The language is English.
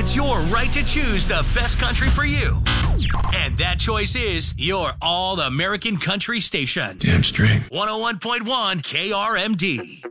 It's your right to choose the best country for you. And that choice is your All American Country station. Damn straight. 101.1 KRMD.